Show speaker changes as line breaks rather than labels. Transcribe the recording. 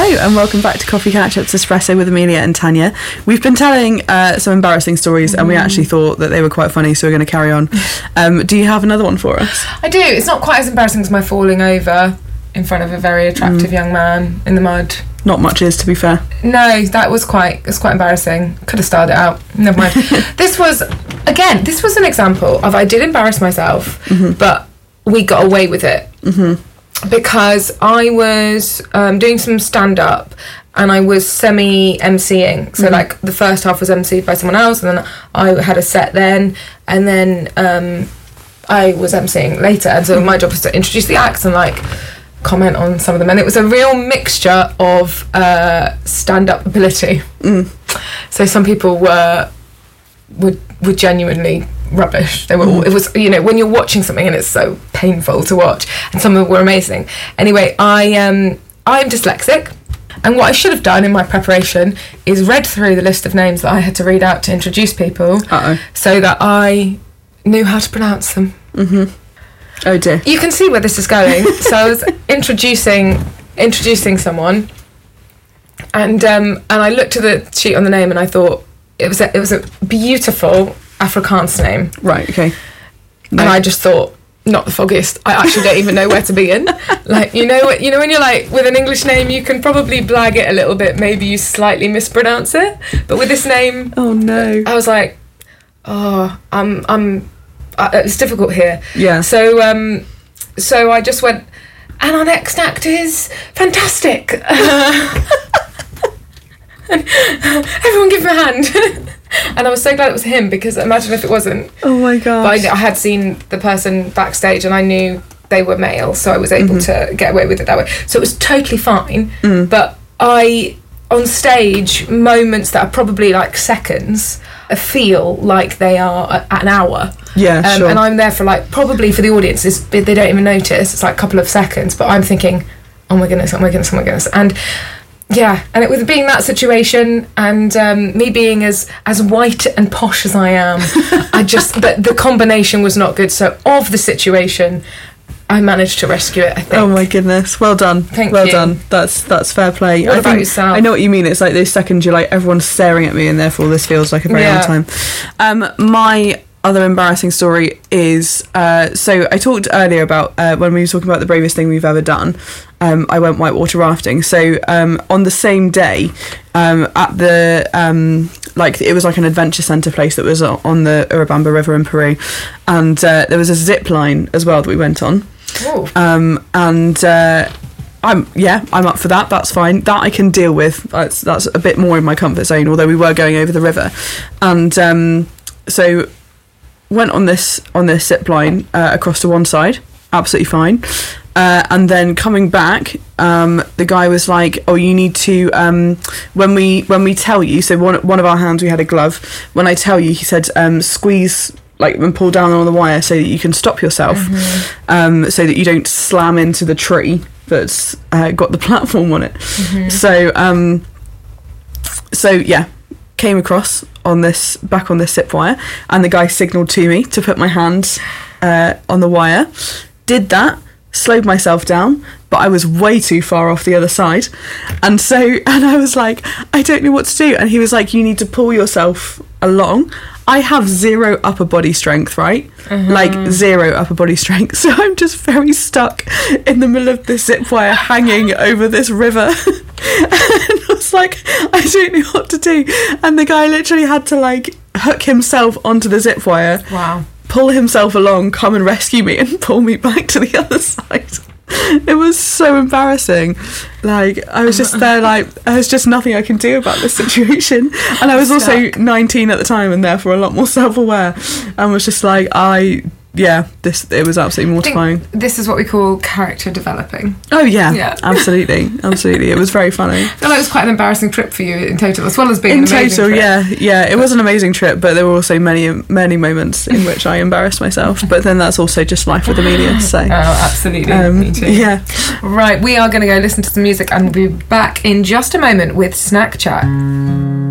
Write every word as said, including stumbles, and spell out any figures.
Hello and welcome back to Coffee Catch Ups Espresso with Amelia and Tanya. We've been telling uh, some embarrassing stories and we actually thought that they were quite funny, so we're going to carry on. Um, do you have another one for us?
I do. It's not quite as embarrassing as my falling over in front of a very attractive mm. young man in the mud.
Not much is, to be fair.
No, that was quite, it was quite embarrassing. Could have started it out. Never mind. This was, again, this was an example of I did embarrass myself, mm-hmm. but we got away with it. Mm-hmm. Because I was um, doing some stand-up and I was semi-MCing. So, mm-hmm. like, the first half was emceed by someone else and then I had a set then and then um, I was emceeing later. And so mm-hmm. my job was to introduce the acts and, like, comment on some of them. And it was a real mixture of uh, stand-up ability. Mm. So some people were, were, were genuinely... rubbish. They were all, it was, you know, when you're watching something and it's so painful to watch, and some of them were amazing. Anyway, I um I'm dyslexic, and what I should have done in my preparation is read through the list of names that I had to read out to introduce people, Uh-oh. so that I knew how to pronounce them.
Mm-hmm. Oh dear.
You can see where this is going. So I was introducing introducing someone, and um and I looked at the sheet on the name and I thought it was a, it was a beautiful Afrikaans name.
Right, okay.
No. And I just thought, not the foggiest. I actually don't even know where to begin. Like, you know, you know when you're like, with an English name, you can probably blag it a little bit. Maybe you slightly mispronounce it. But with this name...
Oh, no.
I was like, oh, I'm... I'm. Uh, it's difficult here.
Yeah.
So, um, so I just went, and our next act is fantastic. Everyone give him a hand. And I was so glad it was him, because imagine if it wasn't.
Oh my gosh.
But I, I had seen the person backstage and I knew they were male, so I was able mm-hmm. to get away with it that way. So it was totally fine. Mm. But I, on stage, moments that are probably like seconds, feel like they are a, an hour.
Yeah,
um,
sure.
And I'm there for like, probably for the audience, it's, they don't even notice. It's like a couple of seconds, but I'm thinking, oh my goodness, oh my goodness, oh my goodness. And yeah, and it with being that situation and um, me being as as white and posh as I am, I just the, the combination was not good. So of the situation, I managed to rescue it, I think.
Oh my goodness, well done.
Thank
well
you.
Well done. That's that's fair play.
What
I
about
think,
yourself?
I know what you mean. It's like those seconds you're like, everyone's staring at me and therefore this feels like a very
yeah.
long time. Um, my other embarrassing story is, uh, so I talked earlier about uh, when we were talking about the bravest thing we've ever done. Um, I went whitewater rafting. So um, on the same day, um, at the um, like it was like an adventure centre place that was on the Urubamba River in Peru, and uh, there was a zip line as well that we went on.
Oh.
Um, and uh, I'm yeah, I'm up for that. That's fine. That I can deal with. That's that's a bit more in my comfort zone. Although we were going over the river, and um, so. Went on this on this zip line uh, across to one side, absolutely fine, uh, and then coming back, um, the guy was like, "Oh, you need to um, when we when we tell you." So one one of our hands we had a glove. When I tell you, he said, um, "Squeeze like and pull down on the wire so that you can stop yourself, mm-hmm. um, so that you don't slam into the tree that's uh, got the platform on it." Mm-hmm. So um, so yeah. Came across on this back on this zip wire, and the guy signalled to me to put my hands uh, on the wire. Did that, slowed myself down, but I was way too far off the other side, and so and I was like, I don't know what to do. And he was like, you need to pull yourself along. I have zero upper body strength, right? Mm-hmm. Like zero upper body strength. So I'm just very stuck in the middle of this zip wire hanging over this river. And I was like, I don't know what to do. And the guy literally had to like hook himself onto the zip wire.
Wow.
Pull himself along, come and rescue me and pull me back to the other side. It was so embarrassing. Like, I was just there like, there's just nothing I can do about this situation. And I was also nineteen at the time and therefore a lot more self-aware, and was just like, I yeah this it was absolutely mortifying.
This is what we call character developing.
Oh yeah,
yeah.
absolutely absolutely it was very funny.
I feel like it was quite an embarrassing trip for you in total, as well as being
in
an amazing
total
trip.
yeah yeah it was an amazing trip, but there were also many many moments in which I embarrassed myself, but then that's also just life with Amelia, so
oh absolutely
um,
me too.
Yeah,
right, we are going to go listen to some music and we'll be back in just a moment with Snack Chat.